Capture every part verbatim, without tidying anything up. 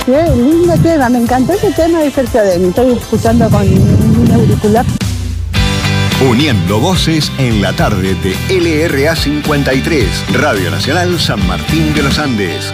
Qué lindo tema, me encantó ese tema de Sergio Denis. Estoy escuchando con un auricular. Uniendo voces en la tarde de L R A cincuenta y tres, Radio Nacional San Martín de los Andes.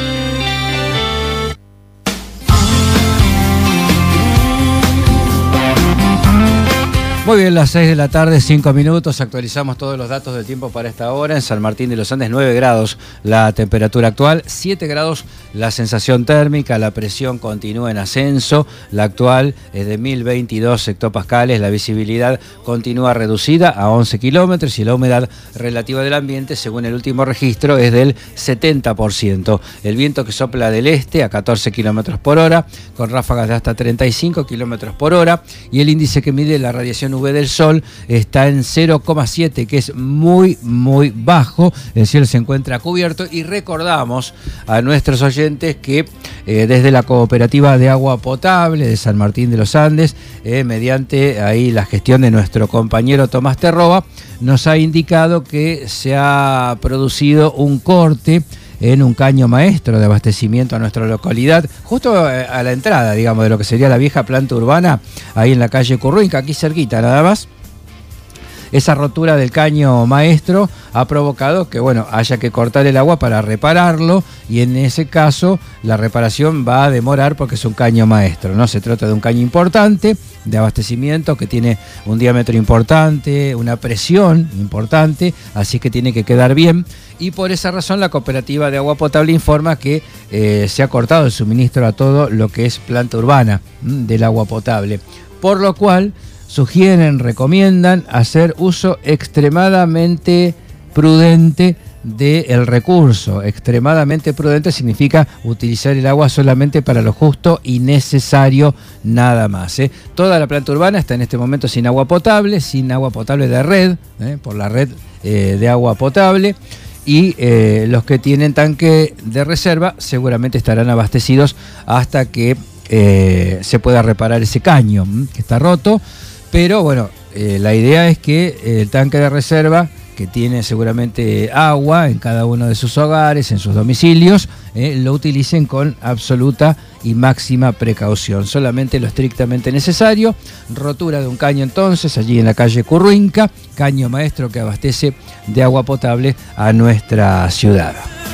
Muy bien, las seis de la tarde, cinco minutos, actualizamos todos los datos del tiempo para esta hora. En San Martín de los Andes, nueve grados la temperatura actual, siete grados la sensación térmica, la presión continúa en ascenso, la actual es de mil veintidós hectopascales, la visibilidad continúa reducida a once kilómetros y la humedad relativa del ambiente, según el último registro, es del setenta por ciento. El viento que sopla del este a catorce kilómetros por hora, con ráfagas de hasta treinta y cinco kilómetros por hora, y el índice que mide la radiación U V del sol está en cero coma siete, que es muy, muy bajo. El cielo se encuentra cubierto y recordamos a nuestros oyentes que eh, desde la Cooperativa de Agua Potable de San Martín de los Andes, eh, mediante ahí la gestión de nuestro compañero Tomás Terroba, nos ha indicado que se ha producido un corte en un caño maestro de abastecimiento a nuestra localidad, justo a la entrada, digamos, de lo que sería la vieja planta urbana, ahí en la calle Curruinca, aquí cerquita nada más. Esa rotura del caño maestro ha provocado que, bueno, haya que cortar el agua para repararlo, y en ese caso la reparación va a demorar porque es un caño maestro, ¿no? Se trata de un caño importante de abastecimiento que tiene un diámetro importante, una presión importante, así que tiene que quedar bien, y por esa razón la Cooperativa de Agua Potable informa que eh, se ha cortado el suministro a todo lo que es planta urbana ¿m? del agua potable, por lo cual sugieren, recomiendan hacer uso extremadamente prudente del recurso. Extremadamente prudente significa utilizar el agua solamente para lo justo y necesario, nada más. ¿eh? Toda la planta urbana está en este momento sin agua potable, sin agua potable de red, ¿eh? por la red eh, de agua potable. Y eh, los que tienen tanque de reserva seguramente estarán abastecidos hasta que eh, se pueda reparar ese caño ¿m? que está roto. Pero bueno, eh, la idea es que el tanque de reserva, que tiene seguramente agua en cada uno de sus hogares, en sus domicilios, eh, lo utilicen con absoluta y máxima precaución. Solamente lo estrictamente necesario. Rotura de un caño entonces, allí en la calle Curruinca, caño maestro que abastece de agua potable a nuestra ciudad.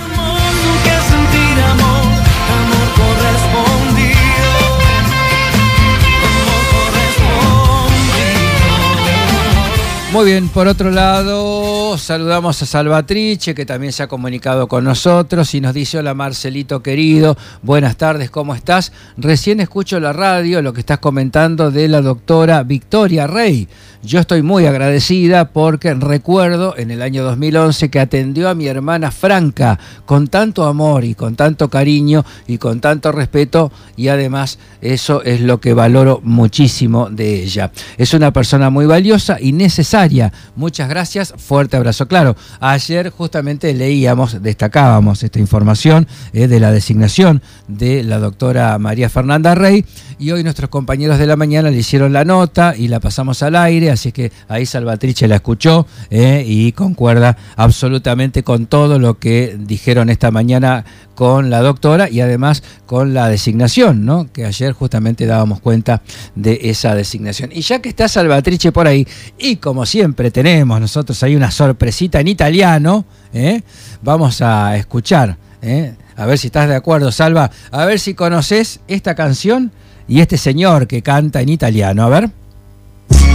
Muy bien, por otro lado, saludamos a Salvatrice, que también se ha comunicado con nosotros y nos dice: hola Marcelito querido, buenas tardes, ¿cómo estás? Recién escucho la radio, lo que estás comentando de la doctora Victoria Rey. Yo estoy muy agradecida porque recuerdo en el año dos mil once que atendió a mi hermana Franca con tanto amor y con tanto cariño y con tanto respeto, y además eso es lo que valoro muchísimo de ella. Es una persona muy valiosa y necesaria. Muchas gracias, fuerte abrazo. Claro, ayer justamente leíamos, destacábamos esta información eh, de la designación de la doctora María Fernanda Rey, y hoy nuestros compañeros de la mañana le hicieron la nota y la pasamos al aire, así que ahí Salvatrice la escuchó eh, y concuerda absolutamente con todo lo que dijeron esta mañana con la doctora, y además con la designación, ¿no? Que ayer justamente dábamos cuenta de esa designación. Y ya que está Salvatrice por ahí, y como siempre tenemos nosotros ahí una sorpresita en italiano, ¿eh? Vamos a escuchar, ¿eh? A ver si estás de acuerdo, Salva, a ver si conoces esta canción y este señor que canta en italiano, a ver.